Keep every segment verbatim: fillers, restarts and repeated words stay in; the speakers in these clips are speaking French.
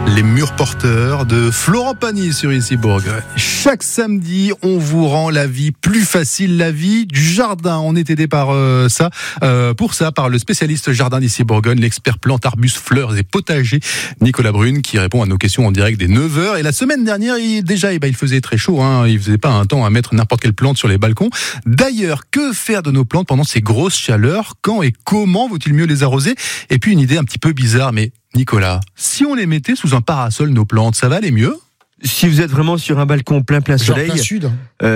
Les murs porteurs de Florent Pagny sur Ici Bourgogne. Chaque samedi, on vous rend la vie plus facile, la vie du jardin. On est aidé par euh, ça, euh, pour ça, par le spécialiste jardin d'Ici Bourgogne, l'expert plantes, arbustes, fleurs et potagers, Nicolas Brune, qui répond à nos questions en direct dès neuf heures. Et la semaine dernière, il, déjà, eh ben, il faisait très chaud, hein. Il faisait pas un temps à mettre n'importe quelle plante sur les balcons. D'ailleurs, que faire de nos plantes pendant ces grosses chaleurs? Quand et comment vaut-il mieux les arroser? Et puis une idée un petit peu bizarre, mais Nicolas, si on les mettait sous un parasol, nos plantes, ça va aller mieux? Si vous êtes vraiment sur un balcon plein plein Genre soleil, plein sud.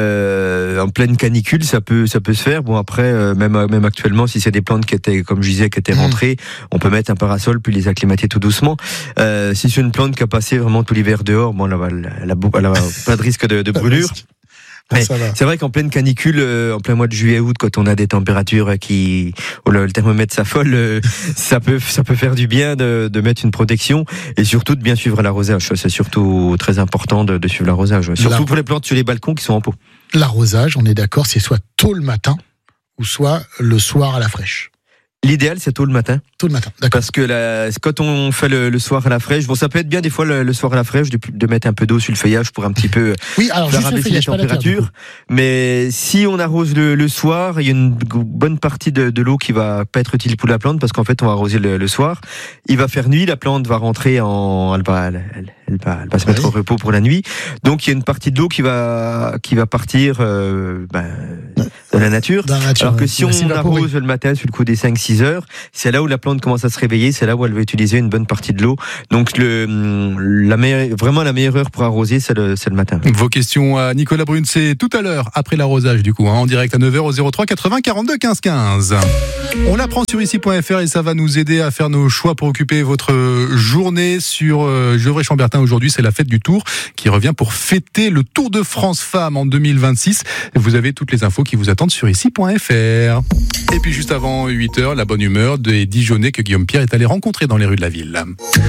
euh, en pleine canicule, ça peut ça peut se faire. Bon après, euh, même même actuellement, si c'est des plantes qui étaient, comme je disais, qui étaient rentrées, mmh. on peut mettre un parasol puis les acclimater tout doucement. Euh, si c'est une plante qui a passé vraiment tout l'hiver dehors, bon, elle a, elle a, elle a pas de risque de, de brûlure. Mais c'est vrai qu'en pleine canicule, euh, en plein mois de juillet-août, quand on a des températures qui, où le, le thermomètre s'affole, euh, ça peut, ça peut faire du bien de, de mettre une protection et surtout de bien suivre l'arrosage. C'est surtout très important de, de suivre l'arrosage. Surtout La... pour les plantes sur les balcons qui sont en pot. L'arrosage, on est d'accord, c'est soit tôt le matin ou soit le soir à la fraîche. L'idéal, c'est tôt le matin. Tôt le matin, d'accord. Parce que la, quand on fait le, le soir à la fraîche, bon, ça peut être bien des fois le, le soir à la fraîche de, de mettre un peu d'eau sur le feuillage pour un petit peu oui, alors, faire juste abaisser le feuillage, les températures. Mais si on arrose le, le soir, il y a une bonne partie de, de l'eau qui va pas être utile pour la plante parce qu'en fait, on va arroser le, le soir. Il va faire nuit, la plante va rentrer en, elle va, elle, elle, elle va, elle va se mettre oui. au repos pour la nuit. Donc, il y a une partie de l'eau qui va, qui va partir, euh, ben, dans la nature. Dans la nature alors que si on arrose le matin sur le coup des cinq six heures, c'est là où la plante commence à se réveiller, c'est là où elle va utiliser une bonne partie de l'eau. Donc le, la meilleure, vraiment la meilleure heure pour arroser, c'est le, c'est le matin. Vos questions à Nicolas Brune, c'est tout à l'heure, après l'arrosage du coup, hein, en direct à neuf heures au zéro trois quatre-vingts quarante-deux quinze quinze. On l'apprend sur ici point f r et ça va nous aider à faire nos choix pour occuper votre journée sur euh, Gevrey-Chambertin. Aujourd'hui, c'est la fête du Tour qui revient pour fêter le Tour de France Femmes en deux mille vingt-six. Vous avez toutes les infos qui vous attendent sur ici point f r. Et puis juste avant huit heures, la bonne humeur des Dijonnais que Guillaume Pierre est allé rencontrer dans les rues de la ville.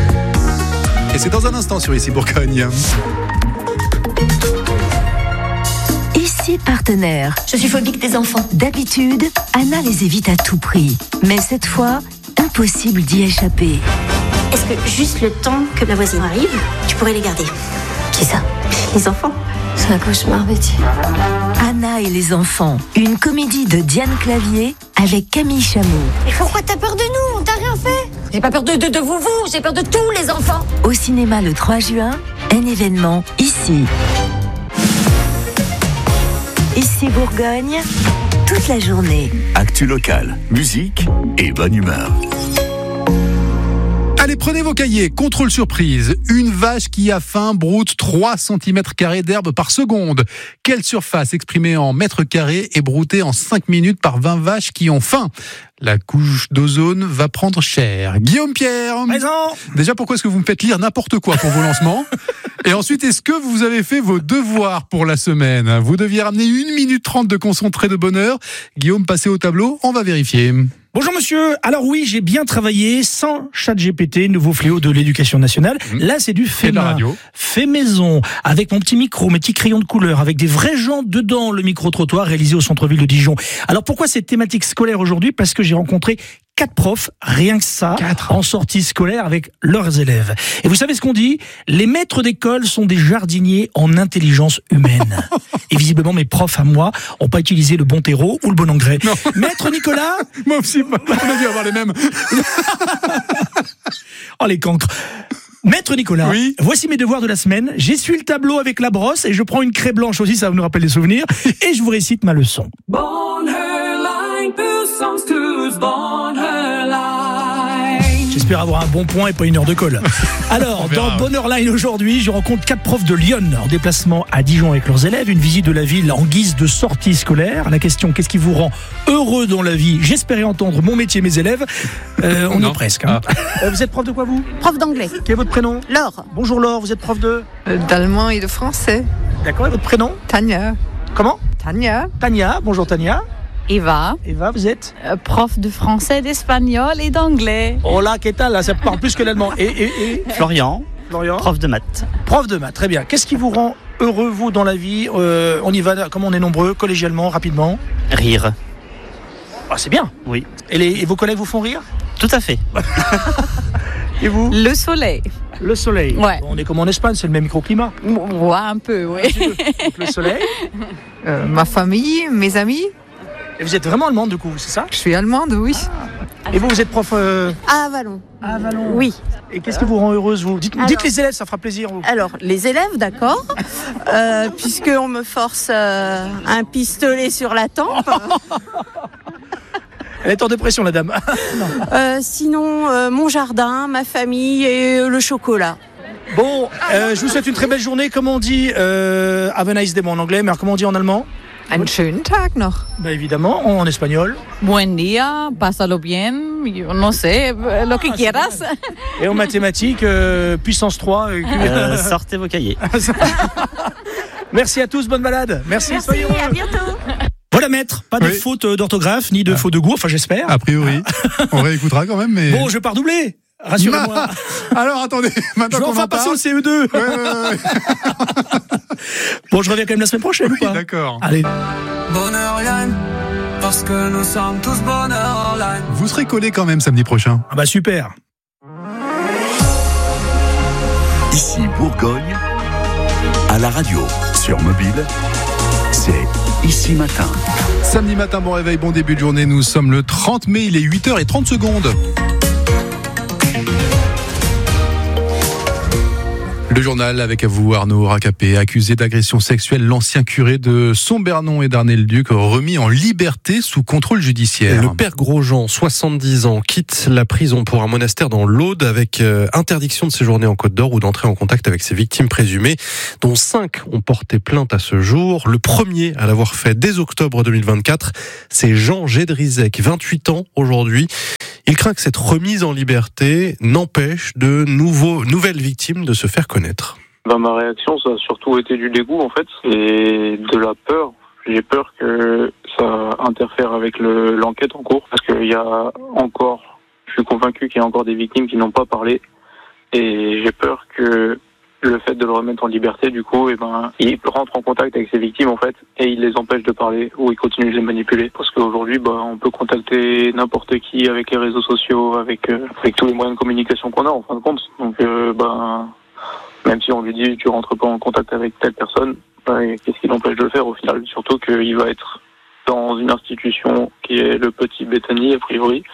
Et c'est dans un instant sur Ici Bourgogne. Ici Partenaire. Je suis phobique des enfants. D'habitude, Anna les évite à tout prix. Mais cette fois, impossible d'y échapper. Est-ce que juste le temps que ma voisine arrive, tu pourrais les garder? Qui ça? Les enfants. C'est un cauchemar, Betty. Anna et les enfants, une comédie de Diane Clavier avec Camille Chamou. Mais pourquoi t'as peur de nous? On t'a rien fait. J'ai pas peur de, de, de vous, vous, j'ai peur de tous les enfants. Au cinéma le trois juin, un événement ici. Ici Bourgogne, toute la journée. Actu locale, musique et bonne humeur. Allez, prenez vos cahiers. Contrôle surprise. Une vache qui a faim broute trois centimètres carrés d'herbe par seconde. Quelle surface exprimée en mètres carrés est broutée en cinq minutes par vingt vaches qui ont faim? La couche d'ozone va prendre cher. Guillaume Pierre. Présent. Déjà, pourquoi est-ce que vous me faites lire n'importe quoi pour vos lancements? Et ensuite, est-ce que vous avez fait vos devoirs pour la semaine? Vous deviez ramener une minute trente de concentré de bonheur. Guillaume, passez au tableau, on va vérifier. Bonjour monsieur, alors oui, j'ai bien travaillé sans ChatGPT, nouveau fléau de l'éducation nationale. Mmh. Là, c'est du fait main, fait maison, avec mon petit micro, mes petits crayons de couleur, avec des vrais gens dedans, le micro-trottoir réalisé au centre-ville de Dijon. Alors pourquoi cette thématique scolaire aujourd'hui? Parce que j'ai rencontré quatre profs, rien que ça, quatre. En sortie scolaire avec leurs élèves. Et vous savez ce qu'on dit? Les maîtres d'école sont des jardiniers en intelligence humaine. Et visiblement, mes profs à moi n'ont pas utilisé le bon terreau ou le bon engrais. Non. Maître Nicolas? Moi aussi, on a dû avoir les mêmes. Oh, les cancres. Maître Nicolas, oui. Voici mes devoirs de la semaine. J'essuie le tableau avec la brosse et je prends une craie blanche aussi, ça nous rappelle des souvenirs. Et je vous récite ma leçon. Born her line, songs to born her line. J'espère avoir un bon point et pas une heure de colle. Alors, dans Bonheurline aujourd'hui, je rencontre quatre profs de Lyon en déplacement à Dijon avec leurs élèves. Une visite de la ville en guise de sortie scolaire. La question, qu'est-ce qui vous rend heureux dans la vie? J'espérais entendre mon métier, mes élèves. Euh, on non. est presque. Hein. Ah. Euh, vous êtes prof de quoi, vous? Prof d'anglais. Quel est votre prénom? Laure. Bonjour Laure, vous êtes prof de? Euh, d'allemand et de français. D'accord, et votre prénom? Tania. Comment? Tania. Tania, bonjour Tania. Eva. Eva, vous êtes euh, prof de français, d'espagnol et d'anglais. Oh là, qu'est-ce que là, ça parle plus que l'allemand. Et, et, et Florian. Florian. Prof de maths. Prof de maths, très bien. Qu'est-ce qui vous rend heureux, vous, dans la vie? euh, On y va, comme on est nombreux, collégialement, rapidement. Rire. Ah, c'est bien. Oui. Et, les, et vos collègues vous font rire? Tout à fait. Et vous? Le soleil. Le soleil. Ouais. Bon, on est comme en Espagne, c'est le même microclimat. Ouais, un peu, oui. Donc, le soleil. Euh, ma famille, mes amis. Et vous êtes vraiment allemande du coup, c'est ça? Je suis allemande, oui. Et vous, vous êtes prof euh... À Avalon. à Avalon. Oui. Et qu'est-ce qui vous rend heureuse, vous? Dites, Alors- dites les élèves, ça fera plaisir. Vous. Alors, les élèves, d'accord, euh, puisqu'on me force euh, un pistolet sur la tempe. Elle est en dépression, la dame. Euh, sinon, euh, mon jardin, ma famille et euh, le chocolat. Bon, euh, je vous souhaite une très belle journée. Comment on dit euh, Have a nice day en anglais, mais comment on dit en allemand? Einen schönen Tag noch. Bah évidemment, en espagnol. Buen día, pásalo bien, yo no sé, lo que quieras. Et en mathématiques, euh, puissance trois. euh, Euh, sortez vos cahiers. Merci à tous, bonne balade. Merci, Merci, soyez heureux. à bientôt. Voilà, maître, pas de Oui. faute d'orthographe, ni de faute de goût, enfin j'espère. A priori. On réécoutera quand même, mais. Bon, je vais pas redoubler, rassurez-moi. Alors attendez, Je maintenant vais qu'on enfin en passer parle. au C E deux. Ouais, ouais, ouais. Bon, je reviens quand même la semaine prochaine ou Oui, pas? d'accord. Allez. Bonheurline, parce que nous sommes tous bonheurline. Vous serez collés quand même samedi prochain. Ah bah super. Ici Bourgogne, à la radio, sur mobile, c'est Ici Matin. Samedi matin, bon réveil, bon début de journée. Nous sommes le trente mai, il est huit heures trente secondes. Le journal avec à vous Arnaud Racapé, accusé d'agression sexuelle, l'ancien curé de Sombernon et d'Arnay-le-Duc remis en liberté sous contrôle judiciaire. Le père Grosjean, soixante-dix ans, quitte la prison pour un monastère dans l'Aude avec euh, interdiction de séjourner en Côte d'Or ou d'entrer en contact avec ses victimes présumées, dont cinq ont porté plainte à ce jour. Le premier à l'avoir fait dès octobre deux mille vingt-quatre, c'est Jean Gédrizek, vingt-huit ans aujourd'hui. Il craint que cette remise en liberté n'empêche de nouveaux, nouvelles victimes de se faire connaître. Bah, ma réaction, ça a surtout été du dégoût, en fait, et de la peur. J'ai peur que ça interfère avec le, l'enquête en cours, parce qu'il y a encore, je suis convaincu qu'il y a encore des victimes qui n'ont pas parlé, et j'ai peur que le fait de le remettre en liberté, du coup, eh ben, il rentre en contact avec ses victimes, en fait, et il les empêche de parler, ou il continue de les manipuler. Parce qu'aujourd'hui, bah, on peut contacter n'importe qui avec les réseaux sociaux, avec, euh, avec tous les moyens de communication qu'on a, en fin de compte. Donc, euh, bah, même si on lui dit, tu rentres pas en contact avec telle personne, bah, qu'est-ce qui l'empêche de le faire, au final? Surtout qu'il va être dans une institution qui est le Petit Béthanie, a priori,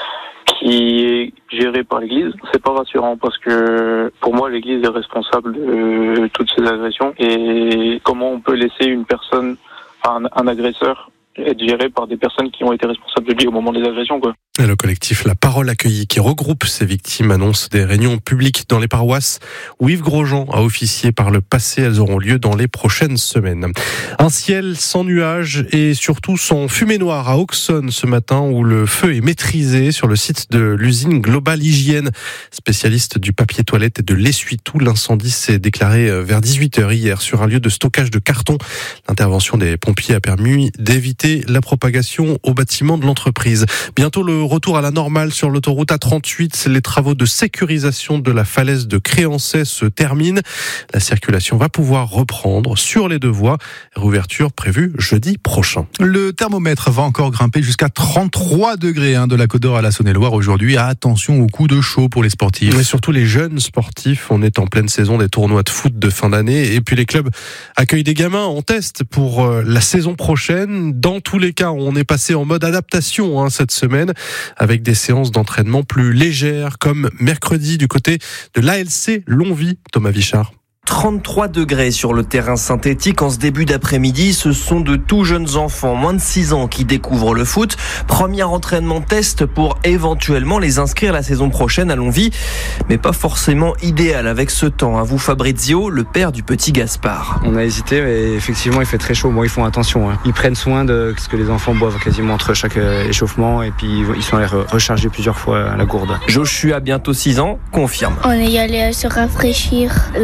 qui est géré par l'Église. C'est pas rassurant parce que pour moi l'Église est responsable de toutes ces agressions, et comment on peut laisser une personne, un, un agresseur être géré par des personnes qui ont été responsables de lui au moment des agressions, quoi. Et le collectif La Parole Accueillie, qui regroupe ces victimes, annonce des réunions publiques dans les paroisses où Yves Grosjean a officié par le passé. Elles auront lieu dans les prochaines semaines. Un ciel sans nuages et surtout sans fumée noire à Auxonne ce matin, où le feu est maîtrisé sur le site de l'usine Global Hygiène, spécialiste du papier toilette et de l'essuie-tout. L'incendie s'est déclaré vers dix-huit heures hier sur un lieu de stockage de carton. L'intervention des pompiers a permis d'éviter la propagation au bâtiment de l'entreprise. Bientôt le retour à la normale sur l'autoroute A trente-huit. Les travaux de sécurisation de la falaise de Créancey se terminent. La circulation va pouvoir reprendre sur les deux voies. Réouverture prévue jeudi prochain. Le thermomètre va encore grimper jusqu'à trente-trois degrés hein, de la Côte d'Or à la Saône-et-Loire aujourd'hui. Attention au coup de chaud pour les sportifs. Mais surtout les jeunes sportifs. On est en pleine saison des tournois de foot de fin d'année. Et puis les clubs accueillent des gamins en test pour la saison prochaine. Dans tous les cas, on est passé en mode adaptation hein, cette semaine, avec des séances d'entraînement plus légères, comme mercredi du côté de l'A L C Longwy. Thomas Vichard. trente-trois degrés sur le terrain synthétique en ce début d'après-midi. Ce sont de tout jeunes enfants, moins de six ans, qui découvrent le foot. Premier entraînement test pour éventuellement les inscrire la saison prochaine à Longwy. Mais pas forcément idéal avec ce temps. À vous, Fabrizio, le père du petit Gaspard. On a hésité, mais effectivement, il fait très chaud. Bon, ils font attention. Hein. Ils prennent soin de ce que les enfants boivent quasiment entre chaque échauffement. Et puis, ils sont allés recharger plusieurs fois la gourde. Joshua, bientôt six ans, confirme. On est allé se rafraîchir là-bas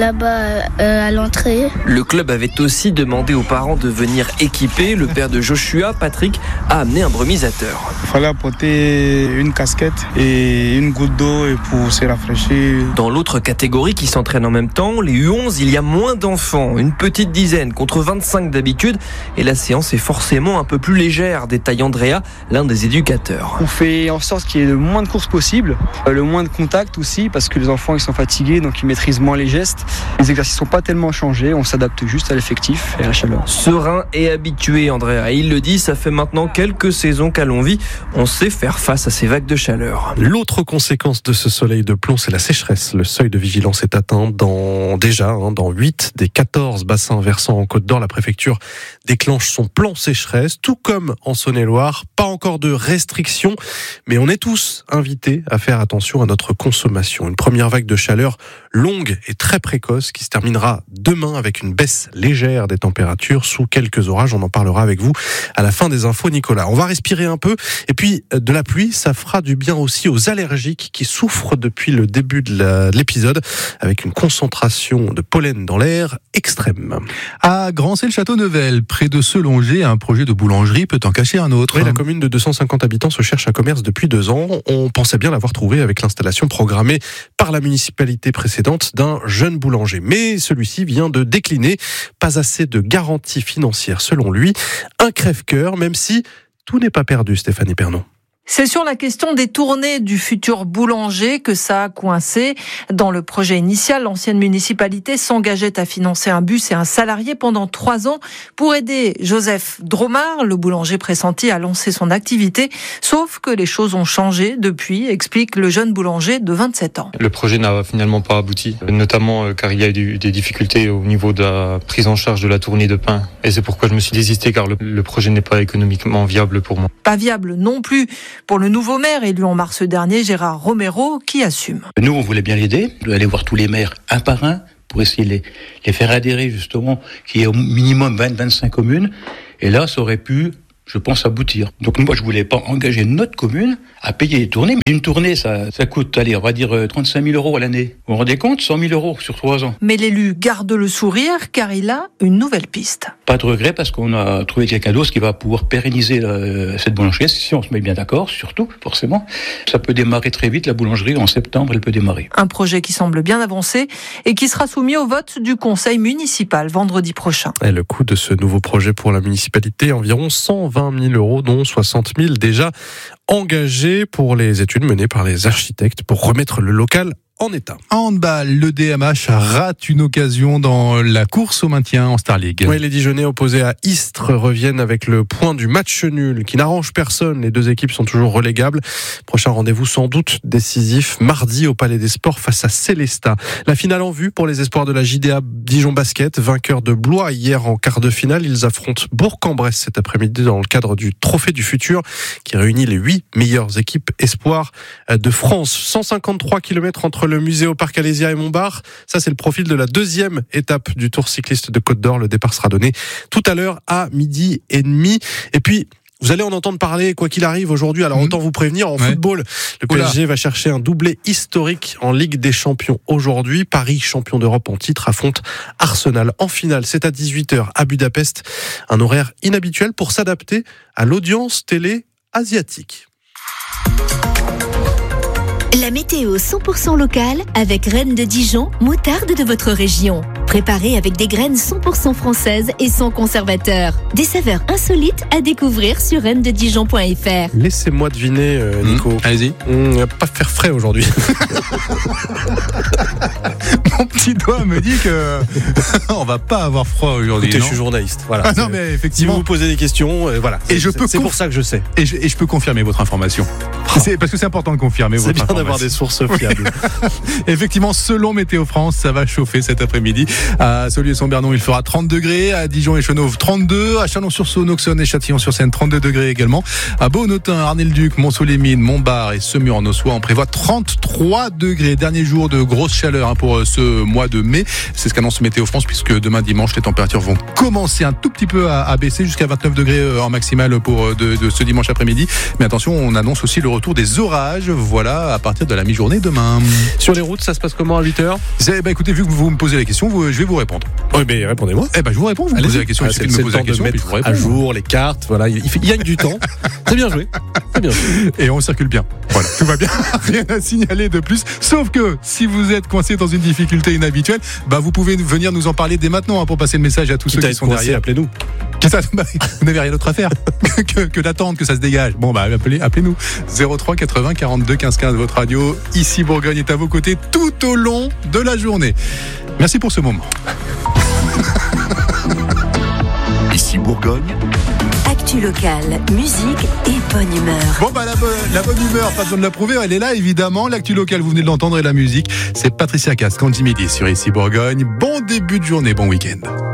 euh, à l'entrée. Le club avait aussi demandé aux parents de venir équiper. Le père de Joshua, Patrick, a amené un brumisateur. Il fallait apporter une casquette et une goutte d'eau pour se rafraîchir. Dans l'autre catégorie qui s'entraîne en même temps, les U onze, il y a moins d'enfants, une petite dizaine contre vingt-cinq d'habitude. Et la séance est forcément un peu plus légère, détaille Andrea, l'un des éducateurs. On fait en sorte qu'il y ait le moins de courses possible, le moins de contact aussi, parce que les enfants ils sont fatigués, donc ils maîtrisent moins les gestes. Les exercices ne sont pas tellement changés, on s'adapte juste à l'effectif et à la chaleur. Serein et habitué, Andrea. Il le dit, ça fait maintenant quelques saisons qu'à Longwy, on sait faire face à ces vagues de chaleur. L'autre conséquence de ce soleil de plomb, c'est la sécheresse. Le seuil de vigilance est atteint dans, déjà hein, dans huit des quatorze bassins versant en Côte d'Or. La préfecture déclenche son plan sécheresse, tout comme en Saône-et-Loire. Pas encore de restrictions, mais on est tous invités à faire attention à notre consommation. Une première vague de chaleur longue et très précoce qui se terminera demain avec une baisse légère des températures sous quelques orages. On en parlera avec vous à la fin des infos, Nicolas. On va respirer un peu et puis de la pluie, ça fera du bien aussi aux allergiques qui souffrent depuis le début de, la, de l'épisode avec une concentration de pollen dans l'air extrême. À Grancey-le-Château-Neuvel, près de Selongé, un projet de boulangerie peut en cacher un autre. Oui, la commune de deux cent cinquante habitants se cherche un commerce depuis deux ans. On pensait bien l'avoir trouvé avec l'installation programmée par la municipalité précédente d'un jeune boulanger. Mais celui-ci vient de décliner. Pas assez de garantie financière selon lui. Un crève-cœur, même si tout n'est pas perdu, Stéphanie Pernon. C'est sur la question des tournées du futur boulanger que ça a coincé. Dans le projet initial, l'ancienne municipalité s'engageait à financer un bus et un salarié pendant trois ans pour aider Joseph Dromard, le boulanger pressenti, à lancer son activité. Sauf que les choses ont changé depuis, explique le jeune boulanger de vingt-sept ans. Le projet n'a finalement pas abouti, notamment car il y a eu des difficultés au niveau de la prise en charge de la tournée de pain. Et c'est pourquoi je me suis désisté, car le, le projet n'est pas économiquement viable pour moi. Pas viable non plus pour le nouveau maire élu en mars dernier, Gérard Romero, qui assume. Nous, on voulait bien l'aider, aller voir tous les maires un par un pour essayer de les, les faire adhérer justement, qu'il y ait au minimum vingt à vingt-cinq communes. Et là, ça aurait pu, je pense, aboutir. Donc moi, je voulais pas engager notre commune à payer les tournées. Mais une tournée, ça, ça coûte, allez, on va dire trente-cinq mille euros à l'année. Vous vous rendez compte? cent mille euros sur trois ans. Mais l'élu garde le sourire car il a une nouvelle piste. Pas de regret parce qu'on a trouvé quelqu'un d'autre qui va pouvoir pérenniser la, cette boulangerie. Si on se met bien d'accord, surtout, forcément. Ça peut démarrer très vite, la boulangerie. En septembre, elle peut démarrer. Un projet qui semble bien avancé et qui sera soumis au vote du conseil municipal vendredi prochain. Et le coût de ce nouveau projet pour la municipalité, environ cent vingt mille euros, dont soixante mille déjà engagés pour les études menées par les architectes pour remettre le local en état. En handball, le D M H rate une occasion dans la course au maintien en Star League. Oui, les Dijonais opposés à Istres reviennent avec le point du match nul qui n'arrange personne. Les deux équipes sont toujours relégables. Prochain rendez-vous sans doute décisif mardi au Palais des Sports face à Célestat. La finale en vue pour les espoirs de la J D A Dijon Basket, vainqueurs de Blois hier en quart de finale. Ils affrontent Bourg-en-Bresse cet après-midi dans le cadre du Trophée du Futur qui réunit les huit meilleures équipes espoirs de France. cent cinquante-trois kilomètres entre le musée au Parc Alésia et Montbard. Ça, c'est le profil de la deuxième étape du Tour cycliste de Côte d'Or. Le départ sera donné tout à l'heure à midi et demi. Et puis, vous allez en entendre parler, quoi qu'il arrive aujourd'hui. Alors, autant vous prévenir, en ouais. football, le P S G Oula. va chercher un doublé historique en Ligue des Champions aujourd'hui. Paris, champion d'Europe en titre, affronte Arsenal en finale. C'est à dix-huit heures à Budapest. Un horaire inhabituel pour s'adapter à l'audience télé asiatique. La météo cent pour cent locale avec Reine de Dijon, moutarde de votre région. Préparée avec des graines cent pour cent françaises et sans conservateur. Des saveurs insolites à découvrir sur reine de dijon point f r. Laissez-moi deviner, euh, Nico. Mmh, allez-y. On va pas faire frais aujourd'hui. Mon petit doigt me dit que on va pas avoir froid aujourd'hui. Écoutez, non je suis journaliste. Voilà. Ah non, mais effectivement. Si vous vous posez des questions, euh, voilà. Et c'est, je peux c'est conf... pour ça que je sais. Et je, et je peux confirmer votre information. Oh. C'est parce que c'est important de confirmer c'est votre bien information. D'avoir des sources fiables. Effectivement, selon Météo France, ça va chauffer cet après-midi. À Saulieu-Saint-Bernon, il fera trente degrés. À Dijon et Chenauve, trente-deux. À Chalon-sur-Saône, Auxonne et Châtillon-sur-Seine, trente-deux degrés également. À Beaune-Autun, Arnay-le-Duc, Mont-Soleil-Mines, Montbard et Semur-en-Ossois, on prévoit trente-trois degrés. Dernier jour de grosse chaleur hein, pour ce ce mois de mai. C'est ce qu'annonce Météo France, puisque demain dimanche, les températures vont commencer un tout petit peu à, à baisser jusqu'à vingt-neuf degrés en maximal pour de, de ce dimanche après-midi. Mais attention, on annonce aussi le retour des orages, voilà, à partir de la mi-journée demain. Sur les routes, ça se passe comment à huit heures? Bah écoutez, vu que vous me posez la question, vous, je vais vous répondre. Oui, mais répondez-moi. Eh ben, je vous réponds. Vous me posez la question, ah, il suffit c'est de me poser la question, de puis je vous réponds. À jour les cartes, voilà, il, il gagne du temps. C'est bien joué. C'est bien joué. Et on circule bien. Voilà, tout va bien. Rien à signaler de plus. Sauf que si vous êtes coincé dans une difficulté inhabituelle, bah vous pouvez venir nous en parler dès maintenant hein, pour passer le message à tous Quitte ceux à qui être sont coincé, derrière. Appelez-nous. Bah, vous n'avez rien d'autre à faire que, que d'attendre que ça se dégage. Bon bah appelez, appelez-nous zéro trois quatre-vingts quarante-deux quinze quinze. Votre radio ici Bourgogne est à vos côtés tout au long de la journée. Merci pour ce moment. Ici Bourgogne. Actu locale, musique et bonne humeur. Bon bah la, bo- la bonne humeur, pas besoin de la prouver, elle est là évidemment. L'actu locale, vous venez de l'entendre, et la musique, c'est Patricia Cass, Candy Midi sur Ici Bourgogne. Bon début de journée, bon week-end.